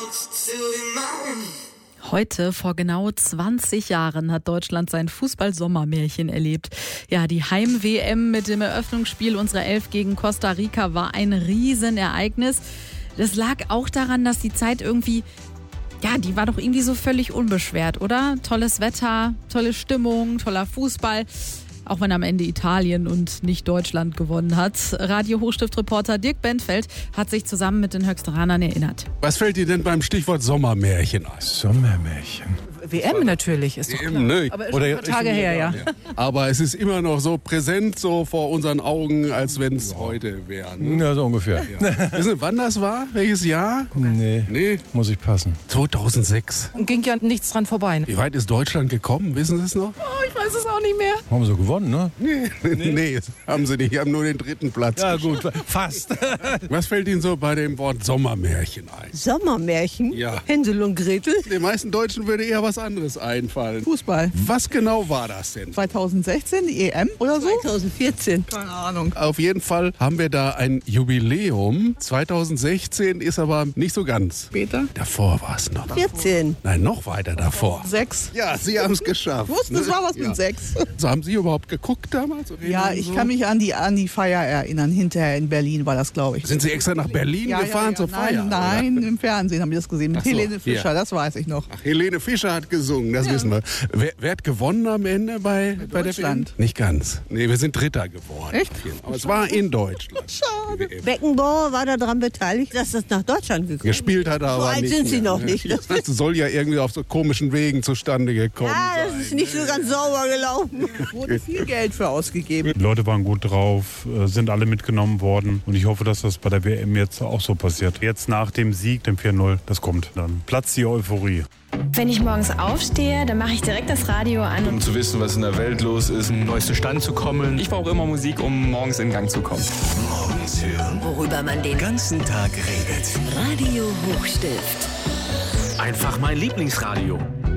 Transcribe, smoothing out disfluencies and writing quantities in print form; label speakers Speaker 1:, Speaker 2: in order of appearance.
Speaker 1: Heute, vor genau 20 Jahren, hat Deutschland sein Fußball-Sommermärchen erlebt. Ja, die Heim-WM mit dem Eröffnungsspiel unserer Elf gegen Costa Rica war ein Riesenereignis. Das lag auch daran, dass die Zeit irgendwie, ja, die war doch irgendwie so völlig unbeschwert, oder? Tolles Wetter, tolle Stimmung, toller Fußball. Auch wenn am Ende Italien und nicht Deutschland gewonnen hat. Radio-Hochstift-Reporter Dirk Bentfeld hat sich zusammen mit den Höchsteranern erinnert.
Speaker 2: Was fällt dir denn beim Stichwort Sommermärchen ein?
Speaker 3: Sommermärchen.
Speaker 4: WM natürlich, ist doch klar.
Speaker 2: Ne?
Speaker 4: Aber ist schon ein paar Tage her, ja.
Speaker 2: Aber es ist immer noch so präsent so vor unseren Augen, als wenn es heute wäre. Ne?
Speaker 3: Ja, so ungefähr.
Speaker 2: Ja. Wissen Sie, wann das war? Welches Jahr?
Speaker 3: Nee, muss ich passen.
Speaker 2: 2006.
Speaker 4: Und ging ja nichts dran vorbei.
Speaker 2: Wie weit ist Deutschland gekommen? Wissen Sie es noch?
Speaker 4: Oh, ich weiß es auch nicht mehr.
Speaker 3: Haben sie gewonnen, ne?
Speaker 2: Nee, haben sie nicht. Die haben nur den 3. Platz.
Speaker 3: Ja gut, fast.
Speaker 2: Was fällt Ihnen so bei dem Wort Sommermärchen ein?
Speaker 5: Sommermärchen?
Speaker 2: Ja.
Speaker 5: Hänsel und Gretel?
Speaker 2: Den meisten Deutschen würde eher was anderes einfallen.
Speaker 4: Fußball.
Speaker 2: Was genau war das denn?
Speaker 4: 2016, die EM oder so?
Speaker 5: 2014.
Speaker 4: Keine Ahnung.
Speaker 2: Auf jeden Fall haben wir da ein Jubiläum. 2016 ist aber nicht so ganz.
Speaker 4: Später?
Speaker 2: Davor war es noch.
Speaker 5: 14.
Speaker 2: Nein, noch weiter davor.
Speaker 4: 6.
Speaker 2: Ja, Sie haben es geschafft.
Speaker 4: Ich wusste, es war was
Speaker 2: Ja.
Speaker 4: mit 6.
Speaker 2: So, haben Sie überhaupt geguckt damals?
Speaker 4: Ja, ich kann mich an die Feier erinnern. Hinterher in Berlin war das, glaube ich.
Speaker 2: Sind Sie extra nach Berlin gefahren zur Feier?
Speaker 4: Nein, im Fernsehen haben wir das gesehen. Mit
Speaker 2: Ach so,
Speaker 4: Helene Fischer,
Speaker 2: ja.
Speaker 4: das weiß ich noch.
Speaker 2: Ach, Helene Fischer hat gesungen, das wissen wir. Wer hat gewonnen am Ende bei der
Speaker 4: Deutschland.
Speaker 2: WM? Nicht ganz. Nee, wir sind Dritter geworden.
Speaker 4: Echt?
Speaker 2: Aber es war in Deutschland.
Speaker 4: Schade.
Speaker 5: Beckenbauer war daran beteiligt, dass das nach Deutschland gekommen ist.
Speaker 2: Gespielt hat er
Speaker 5: So
Speaker 2: aber
Speaker 5: alt
Speaker 2: nicht
Speaker 5: sind Sie
Speaker 2: mehr,
Speaker 5: noch
Speaker 2: ne?
Speaker 5: nicht.
Speaker 2: Das soll ja irgendwie auf so komischen Wegen zustande gekommen
Speaker 5: Ja,
Speaker 2: sein.
Speaker 5: das ist nicht so ganz sauber gelaufen.
Speaker 4: Wurde viel Geld für ausgegeben.
Speaker 6: Die Leute waren gut drauf, sind alle mitgenommen worden und ich hoffe, dass das bei der WM jetzt auch so passiert. Jetzt nach dem Sieg, dem 4-0, das kommt. Dann platzt die Euphorie.
Speaker 7: Wenn ich morgens aufstehe, dann mache ich direkt das Radio an.
Speaker 8: Um zu wissen, was in der Welt los ist.
Speaker 9: den neuesten Stand zu kommen. Ich brauche immer Musik, um morgens in Gang zu kommen.
Speaker 10: Morgens hören,
Speaker 5: Worüber man den
Speaker 10: ganzen Tag redet.
Speaker 5: Radio Hochstift.
Speaker 11: Einfach mein Lieblingsradio.